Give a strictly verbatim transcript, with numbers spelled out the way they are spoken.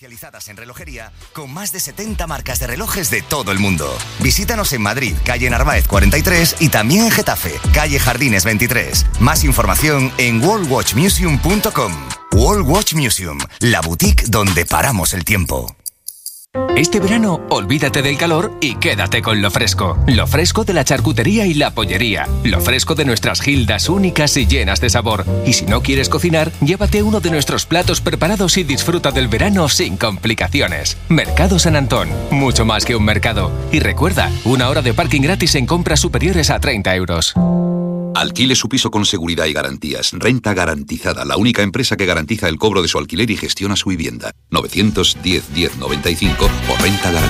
Especializadas en relojería con más de setenta marcas de relojes de todo el mundo. Visítanos en Madrid, calle Narváez cuarenta y tres y también en Getafe, calle Jardines veintitrés. Más información en world watch museum punto com. World Watch Museum, la boutique donde paramos el tiempo. Este verano, olvídate del calor y quédate con lo fresco. Lo fresco de la charcutería y la pollería. Lo fresco de nuestras gildas únicas y llenas de sabor. Y si no quieres cocinar, llévate uno de nuestros platos preparados y disfruta del verano sin complicaciones. Mercado San Antón, mucho más que un mercado. Y recuerda, una hora de parking gratis en compras superiores a treinta euros. Alquile su piso con seguridad y garantías. Renta Garantizada, la única empresa que garantiza el cobro de su alquiler y gestiona su vivienda. novecientos diez, diez, noventa y cinco o renta garantizada.